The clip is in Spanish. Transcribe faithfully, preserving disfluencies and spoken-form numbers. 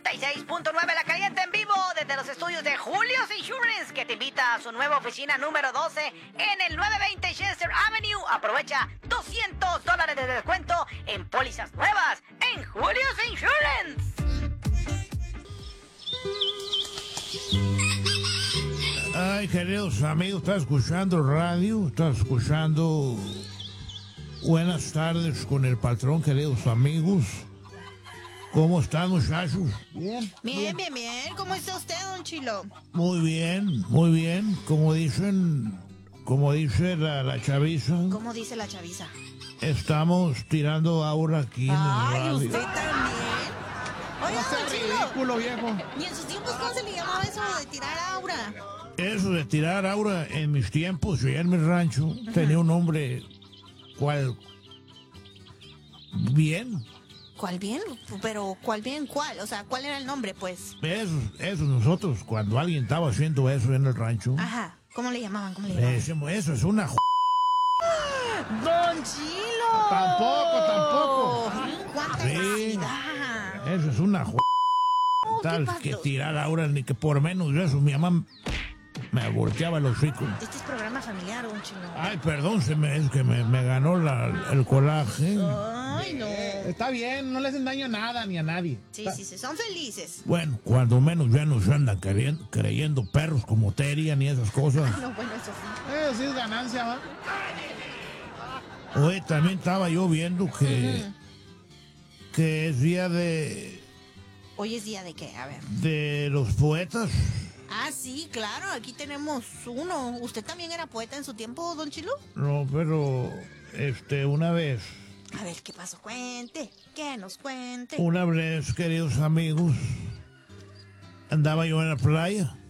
noventa y seis punto nueve La Caliente en vivo desde los estudios de Julio's Insurance, que te invita a su nueva oficina número doce en el novecientos veinte Chester Avenue. Aprovecha doscientos dólares de descuento en pólizas nuevas en Julio's Insurance. Ay, queridos amigos, ¿estás escuchando radio? ¿Estás escuchando Buenas tardes con el patrón, queridos amigos? ¿Cómo están, muchachos? Bien. Bien, bien, bien. ¿Cómo está usted, don Chilo? Muy bien, muy bien. Como dicen, como dice la, la chaviza. ¿Cómo dice la chaviza? Estamos tirando aura aquí en el Ay, radio. ¿usted también? Oiga, No sea don Chilo. ridículo, viejo. ¿Y en sus tiempos cómo se le llamaba eso de tirar aura? Eso de tirar aura, en mis tiempos, yo en mi rancho, uh-huh. tenía un nombre, ¿cuál? Bien. ¿Cuál bien? Pero, ¿cuál bien? ¿Cuál? O sea, ¿cuál era el nombre, pues? Eso, eso, nosotros, cuando alguien estaba haciendo eso en el rancho. Ajá. ¿Cómo le llamaban? ¿Cómo le llamaban? Decimos, eso es una... ¡Don Chilo! Tampoco, tampoco. ¡Cuánta Sí. necesidad! Eso es una... Oh, Tal ¿qué que pasó? tirar ahora, ni que por menos de eso, mi mamá me volteaba los hocico. Este es programa familiar, don Chilo. Ay, perdón, se me, es que me, me ganó la, el coraje. Ay, no. Está bien, no le hacen daño a nada ni a nadie. Sí, sí, sí, son felices. Bueno, cuando menos ya no se andan creyendo, creyendo perros como Terian y esas cosas. No, bueno, eso sí. Eso sí es ganancia, ¿va? Oye, también estaba yo viendo que, Ujú. que es día de, Hoy es día de qué, a ver. de los poetas. Ah, sí, claro, aquí tenemos uno. ¿Usted también era poeta en su tiempo, don Chilo? No, pero este, una vez, A ver, ¿qué pasó? Cuente, que nos cuente. una vez, queridos amigos, andaba yo en la playa